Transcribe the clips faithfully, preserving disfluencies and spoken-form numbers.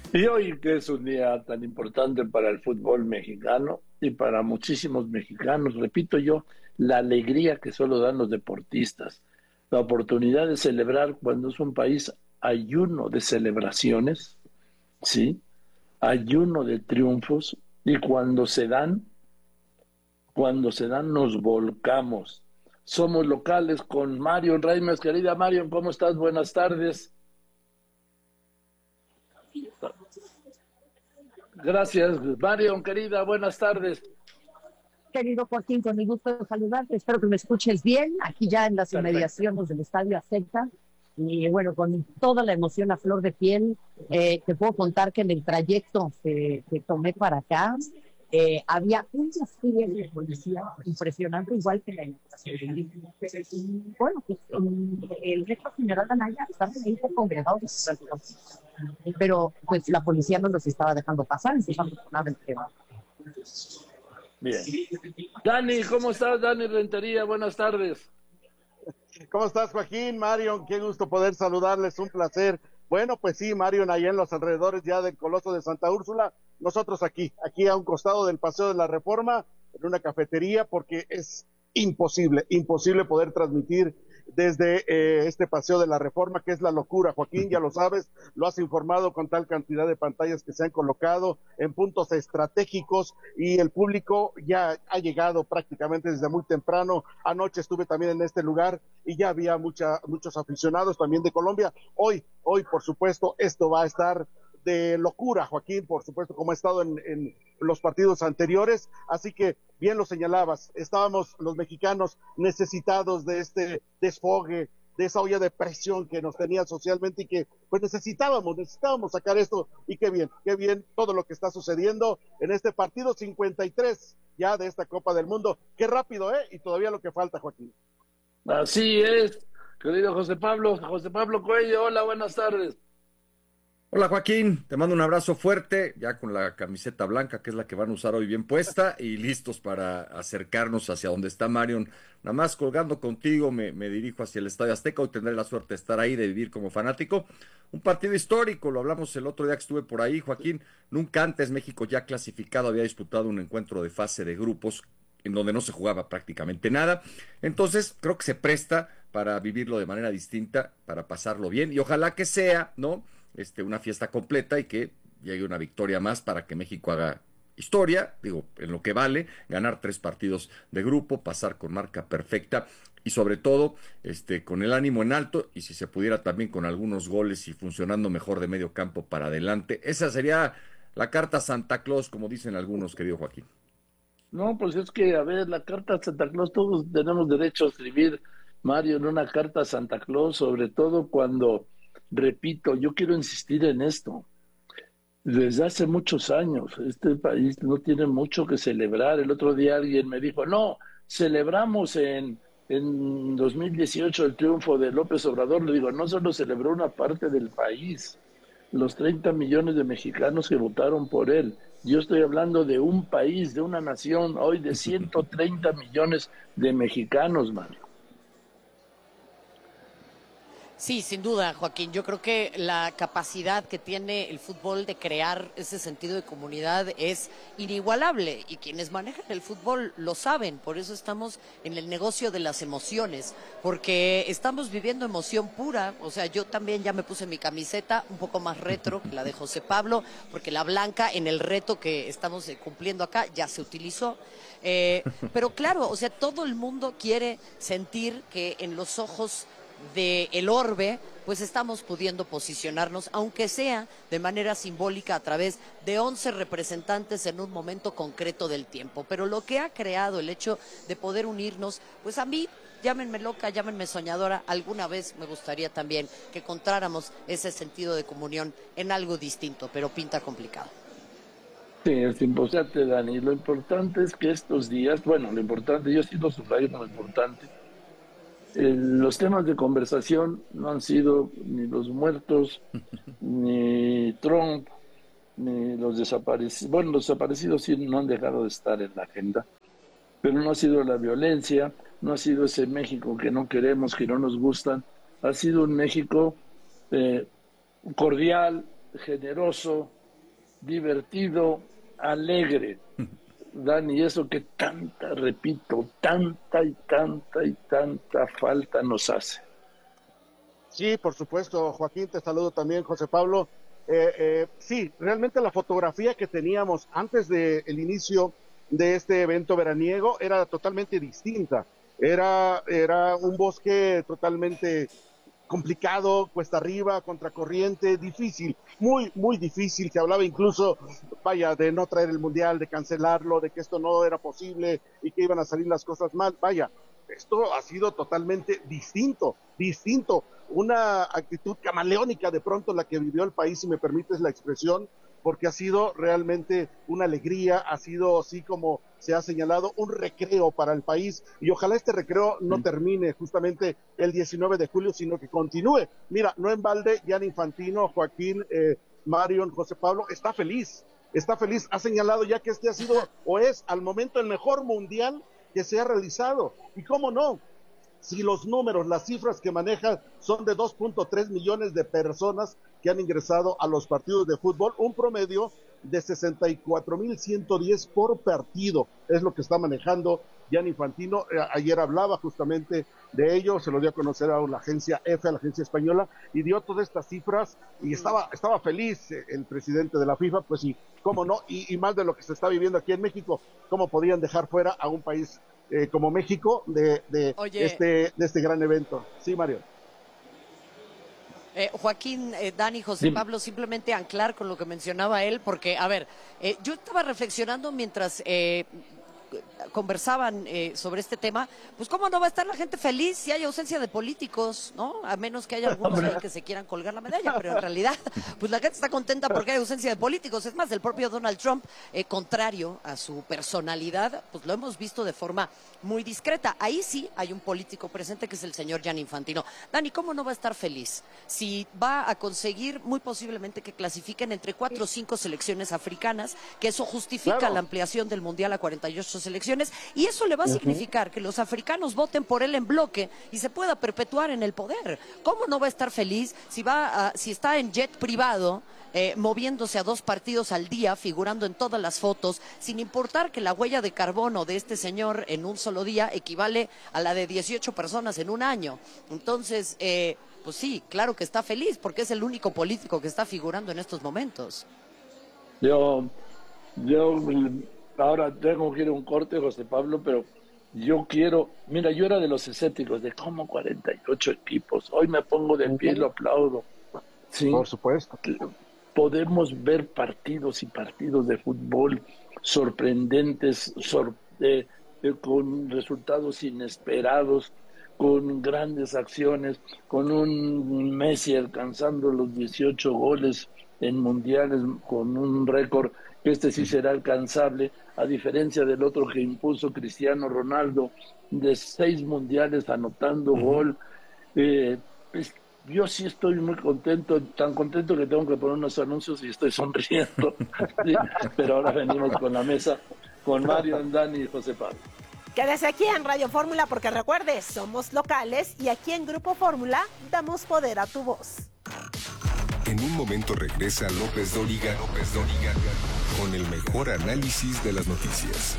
Y hoy que es un día tan importante para el fútbol mexicano y para muchísimos mexicanos, repito yo, la alegría que solo dan los deportistas, la oportunidad de celebrar cuando es un país ayuno de celebraciones, ¿sí? Ayuno de triunfos y cuando se dan, cuando se dan nos volcamos. Somos locales con Marion Reimers, querida Marion, ¿cómo estás? Buenas tardes. Gracias, Marion, querida, buenas tardes. Querido Joaquín, con el gusto de saludarte, espero que me escuches bien, aquí ya en las Perfecto. inmediaciones del Estadio Azteca, y bueno, con toda la emoción a flor de piel, eh, te puedo contar que en el trayecto que, que tomé para acá, eh, había un desfile de policía impresionante, igual que la inauguración. Y bueno, pues en el recto general Anaya estaba ahí congregados, pero pues la policía no los estaba dejando pasar, desafortunadamente. Bien. Dani, ¿cómo estás, Dani Rentería? Buenas tardes. ¿Cómo estás, Joaquín? Marion, qué gusto poder saludarles, un placer. Bueno, pues sí, Marion, allá en los alrededores ya del Coloso de Santa Úrsula, nosotros aquí, aquí a un costado del Paseo de la Reforma, en una cafetería, porque es imposible, imposible poder transmitir desde eh, este Paseo de la Reforma, que es la locura, Joaquín, ya lo sabes, lo has informado con tal cantidad de pantallas que se han colocado en puntos estratégicos y el público ya ha llegado prácticamente desde muy temprano. Anoche estuve también en este lugar y ya había mucha, muchos aficionados también de Colombia. Hoy, hoy, por supuesto, esto va a estar de locura, Joaquín, por supuesto, como ha estado en, en los partidos anteriores, así que bien lo señalabas, estábamos los mexicanos necesitados de este desfogue, de esa olla de presión que nos tenía socialmente y que pues necesitábamos, necesitábamos sacar esto, y qué bien, qué bien todo lo que está sucediendo en este partido cincuenta y tres ya de esta Copa del Mundo, qué rápido, ¿eh? Y todavía lo que falta, Joaquín. Así es, querido José Pablo, José Pablo Coelho, hola, buenas tardes. Hola Joaquín, te mando un abrazo fuerte, ya con la camiseta blanca que es la que van a usar hoy bien puesta y listos para acercarnos hacia donde está Marion. Nada más colgando contigo me, me dirijo hacia el Estadio Azteca, hoy tendré la suerte de estar ahí, de vivir como fanático. Un partido histórico, lo hablamos el otro día que estuve por ahí, Joaquín. Nunca antes México ya clasificado había disputado un encuentro de fase de grupos en donde no se jugaba prácticamente nada. Entonces creo que se presta para vivirlo de manera distinta, para pasarlo bien y ojalá que sea, ¿no? Este, una fiesta completa y que llegue una victoria más para que México haga historia, digo, en lo que vale, ganar tres partidos de grupo, pasar con marca perfecta y sobre todo este, con el ánimo en alto y si se pudiera también con algunos goles y funcionando mejor de medio campo para adelante. Esa sería la carta Santa Claus, como dicen algunos, querido Joaquín. No, pues es que, a ver, la carta a Santa Claus, todos tenemos derecho a escribir, Mario, en una carta a Santa Claus, sobre todo cuando, repito, yo quiero insistir en esto. Desde hace muchos años, este país no tiene mucho que celebrar. El otro día alguien me dijo, no, celebramos en, en dos mil dieciocho el triunfo de López Obrador. Le digo, no solo celebró una parte del país, los treinta millones de mexicanos que votaron por él. Yo estoy hablando de un país, de una nación, hoy de ciento treinta millones de mexicanos, Mario. Sí, sin duda, Joaquín. Yo creo que la capacidad que tiene el fútbol de crear ese sentido de comunidad es inigualable y quienes manejan el fútbol lo saben. Por eso estamos en el negocio de las emociones, porque estamos viviendo emoción pura. O sea, yo también ya me puse mi camiseta un poco más retro que la de José Pablo, porque la blanca en el reto que estamos cumpliendo acá ya se utilizó. Eh, pero claro, o sea, todo el mundo quiere sentir que en los ojos de el orbe, pues estamos pudiendo posicionarnos, aunque sea de manera simbólica a través de once representantes en un momento concreto del tiempo. Pero lo que ha creado el hecho de poder unirnos, pues a mí, llámenme loca, llámenme soñadora, alguna vez me gustaría también que encontráramos ese sentido de comunión en algo distinto, pero pinta complicado. Sí, es importante, Dani. Lo importante es que estos días, bueno, lo importante, yo sí lo subrayo como importante. Eh, los temas de conversación no han sido ni los muertos, ni Trump, ni los desaparecidos. Bueno, los desaparecidos sí no han dejado de estar en la agenda, pero no ha sido la violencia, no ha sido ese México que no queremos, que no nos gustan. Ha sido un México eh, cordial, generoso, divertido, alegre. Dani, eso que tanta, repito, tanta y tanta y tanta falta nos hace. Sí, por supuesto, Joaquín, te saludo también, José Pablo. Eh, eh, sí, realmente la fotografía que teníamos antes del inicio de este evento veraniego era totalmente distinta. Era, era un bosque totalmente complicado, cuesta arriba, contracorriente, difícil, muy, muy difícil. Se hablaba incluso, vaya, de no traer el Mundial, de cancelarlo, de que esto no era posible y que iban a salir las cosas mal. Vaya, esto ha sido totalmente distinto, distinto. Una actitud camaleónica de pronto la que vivió el país, si me permites la expresión, porque ha sido realmente una alegría, ha sido, así como se ha señalado, un recreo para el país, y ojalá este recreo no termine justamente el diecinueve de julio, sino que continúe. Mira, no en balde, Gianni Infantino, Joaquín, eh, Marion, José Pablo, está feliz, está feliz, ha señalado ya que este ha sido, o es al momento, el mejor mundial que se ha realizado, y cómo no, si los números, las cifras que maneja son de dos punto tres millones de personas que han ingresado a los partidos de fútbol, un promedio de sesenta y cuatro mil ciento diez por partido, es lo que está manejando Gianni Infantino. Eh, ayer hablaba justamente de ello, se lo dio a conocer a la agencia F, a la agencia española, y dio todas estas cifras, y estaba, estaba feliz eh, el presidente de la FIFA, pues sí, cómo no, y, y más de lo que se está viviendo aquí en México, cómo podían dejar fuera a un país Eh, como México de, de, este, de este gran evento. Sí, Mario. Eh, Joaquín, eh, Dani, José Pablo, simplemente anclar con lo que mencionaba él, porque, a ver, eh, yo estaba reflexionando mientras eh, conversaban eh, sobre este tema, pues cómo no va a estar la gente feliz si hay ausencia de políticos, ¿no? A menos que haya algunos ahí que se quieran colgar la medalla, pero en realidad, pues la gente está contenta porque hay ausencia de políticos. Es más, el propio Donald Trump, eh, contrario a su personalidad, pues lo hemos visto de forma muy discreta. Ahí sí hay un político presente que es el señor Gianni Infantino. Dani, ¿cómo no va a estar feliz si va a conseguir muy posiblemente que clasifiquen entre cuatro o cinco selecciones africanas, que eso justifica claro. la ampliación del Mundial a cuarenta y ocho selecciones, y eso le va a significar uh-huh. que los africanos voten por él en bloque y se pueda perpetuar en el poder? ¿Cómo no va a estar feliz si va a, si está en jet privado, eh, moviéndose a dos partidos al día, figurando en todas las fotos, sin importar que la huella de carbono de este señor en un solo día equivale a la de dieciocho personas en un año? Entonces, eh, pues sí, claro que está feliz, porque es el único político que está figurando en estos momentos. Yo, yo ahora tengo que ir a un corte, José Pablo, pero yo quiero, mira, yo era de los escépticos, de cómo cuarenta y ocho equipos, hoy me pongo de pie y lo aplaudo. Sí, por supuesto. Podemos ver partidos y partidos de fútbol sorprendentes, sor, eh, eh, con resultados inesperados, con grandes acciones, con un Messi alcanzando los dieciocho goles en mundiales, con un récord que este sí será alcanzable, a diferencia del otro que impuso Cristiano Ronaldo, de seis mundiales anotando uh-huh. gol. Eh, pues, yo sí estoy muy contento, tan contento que tengo que poner unos anuncios y estoy sonriendo. ¿Sí? Pero ahora venimos con la mesa, con Mario, Dani y José Pablo. Quédese aquí en Radio Fórmula porque recuerde, somos locales y aquí en Grupo Fórmula damos poder a tu voz. En un momento regresa López Dóriga, López Dóriga con el mejor análisis de las noticias.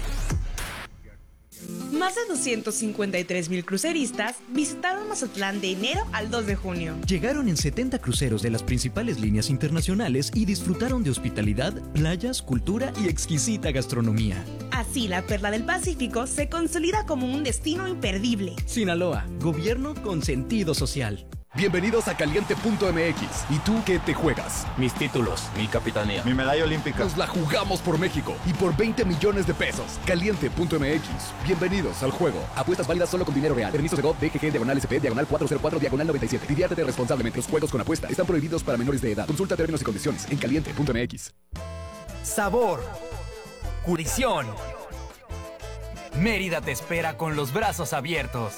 Más de doscientos cincuenta y tres mil cruceristas visitaron Mazatlán de enero al dos de junio. Llegaron en setenta cruceros de las principales líneas internacionales y disfrutaron de hospitalidad, playas, cultura y exquisita gastronomía. Así, la Perla del Pacífico se consolida como un destino imperdible. Sinaloa, gobierno con sentido social. Bienvenidos a Caliente punto M X. ¿Y tú qué te juegas? Mis títulos, mi capitanía, mi medalla olímpica. Nos la jugamos por México y por veinte millones de pesos. Caliente punto M X. Bienvenidos al juego. Apuestas válidas solo con dinero real. Permiso de G O V, D G G, diagonal S P, diagonal cuatrocientos cuatro, diagonal noventa y siete. Diviértete responsablemente. Los juegos con apuesta están prohibidos para menores de edad. Consulta términos y condiciones en Caliente punto M X. Sabor. Curición. Mérida te espera con los brazos abiertos.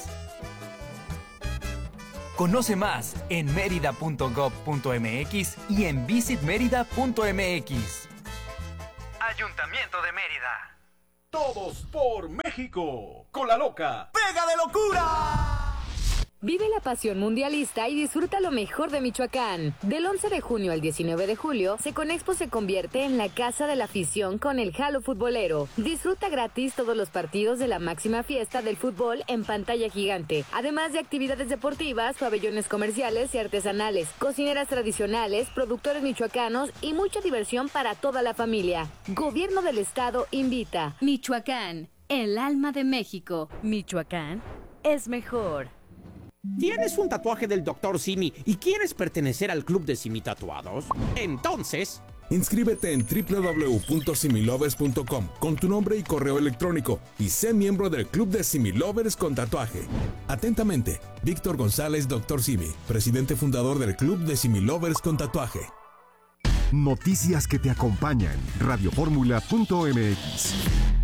Conoce más en mérida punto gov punto m x y en visit mérida punto m x. Ayuntamiento de Mérida. Todos por México. Con la loca. ¡Pega de locura! Vive la pasión mundialista y disfruta lo mejor de Michoacán. Del once de junio al diecinueve de julio, Seconexpo se convierte en la casa de la afición con el Jalo Futbolero. Disfruta gratis todos los partidos de la máxima fiesta del fútbol en pantalla gigante, además de actividades deportivas, pabellones comerciales y artesanales, cocineras tradicionales, productores michoacanos y mucha diversión para toda la familia. Gobierno del Estado invita. Michoacán, el alma de México. Michoacán es mejor. ¿Tienes un tatuaje del doctor Simi y quieres pertenecer al club de Simi Tatuados? Entonces, inscríbete en doble u doble u doble u punto similovers punto com con tu nombre y correo electrónico y sé miembro del club de Similovers con tatuaje. Atentamente, Víctor González, doctor Simi, presidente fundador del club de Similovers con tatuaje. Noticias que te acompañan. radio fórmula punto m x.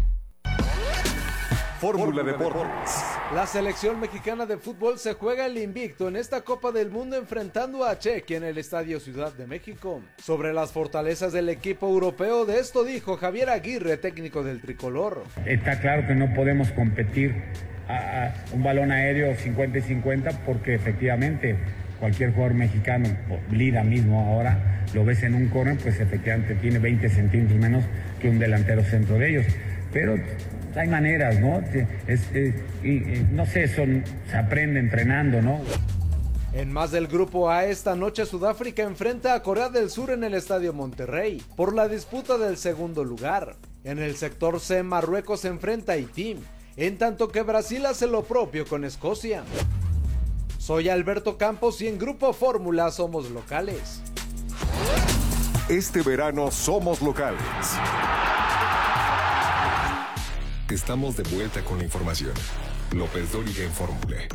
Fórmula Deportes. La selección mexicana de fútbol se juega el invicto en esta Copa del Mundo enfrentando a Chequia en el Estadio Ciudad de México. Sobre las fortalezas del equipo europeo, de esto dijo Javier Aguirre, técnico del tricolor. Está claro que no podemos competir a, a un balón aéreo cincuenta y cincuenta porque efectivamente cualquier jugador mexicano, Lira mismo ahora, lo ves en un córner, pues efectivamente tiene veinte centímetros menos que un delantero centro de ellos. Pero hay maneras, ¿no? Es, es, y, no sé, son, se aprende entrenando, ¿no? En más del grupo A, esta noche Sudáfrica enfrenta a Corea del Sur en el Estadio Monterrey por la disputa del segundo lugar. En el sector C, Marruecos se enfrenta a Haití, en tanto que Brasil hace lo propio con Escocia. Soy Alberto Campos y en Grupo Fórmula somos locales. Este verano somos locales. Estamos de vuelta con la información. López Dóriga en Fórmula.